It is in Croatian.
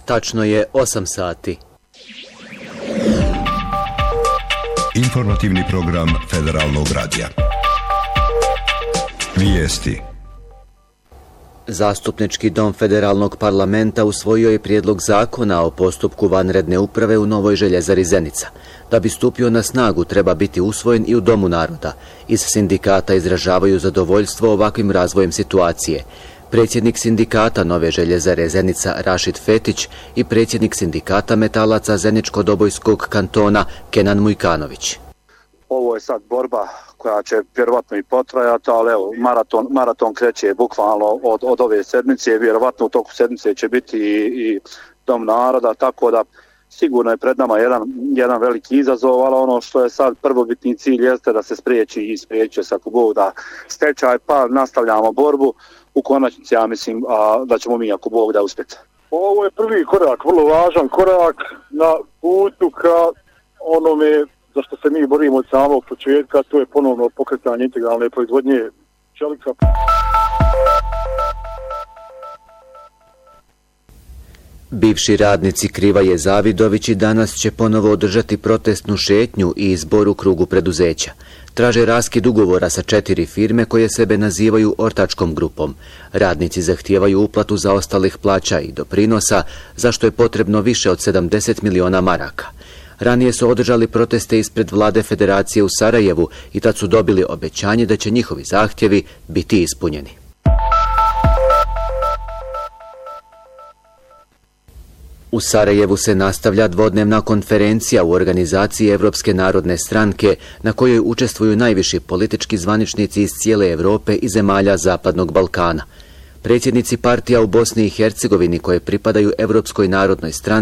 Tačno je 8 sati. Informativni program Federalnog radija. Vijesti. Zastupnički dom Federalnog parlamenta usvojio je prijedlog zakona o postupku vanredne uprave u Novoj željezari Zenica. Da bi stupio na snagu treba biti usvojen i u Domu naroda. Iz sindikata izražavaju zadovoljstvo ovakvim razvojem situacije. Predsjednik sindikata Nove željezare Zenica Rašid Fetić i predsjednik sindikata metalaca Zeničko-Dobojskog kantona Kenan Mujkanović. Ovo je sad borba koja će vjerovatno i potrajati, ali evo, maraton kreće bukvalno od ove sedmice, vjerovatno u toku sedmice će biti i Dom naroda, tako da sigurno je pred nama jedan veliki izazov, ali ono što je sad prvobitni cilj jeste da se spriječi se ako Bog da stečaj, pa nastavljamo borbu. U konačnici ja mislim da ćemo mi ako Bog da uspjeti. Ovo je prvi korak, vrlo važan korak na putu ka onome za što se mi borimo od samog početka, to je ponovno pokretanje integralne proizvodnje čelika. Bivši radnici Krivaje Zavidović i danas će ponovo održati protestnu šetnju i izbor u krugu preduzeća. Traže raskid ugovora sa 4 firme koje sebe nazivaju ortačkom grupom. Radnici zahtijevaju uplatu zaostalih plaća i doprinosa, za što je potrebno više od 70 miliona maraka. Ranije su održali proteste ispred vlade Federacije u Sarajevu i tad su dobili obećanje da će njihovi zahtjevi biti ispunjeni. U Sarajevu se nastavlja dvodnevna konferencija u organizaciji Evropske narodne stranke na kojoj učestvuju najviši politički zvaničnici iz cijele Europe i zemalja Zapadnog Balkana. Predsjednici partija u Bosni i Hercegovini koje pripadaju Evropskoj narodnoj stranci